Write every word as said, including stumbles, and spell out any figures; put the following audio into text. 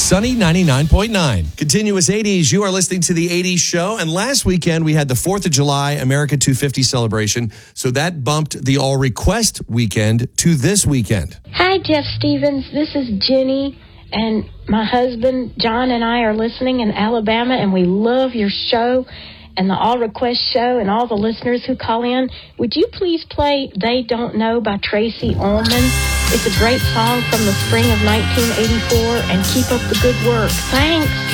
Sunny ninety-nine point nine. Continuous eighties, you are listening to the eighties show. And last weekend, we had the fourth of July America two fifty celebration. So that bumped the all request weekend to this weekend. Hi, Jeff Stevens. This is Jenny. And my husband, John, and I are listening in Alabama. And we love your show and the all request show and all the listeners who call in. Would you please play They Don't Know by Tracy Ullman? It's a great song from the spring of nineteen eighty-four, and keep up the good work. Thanks.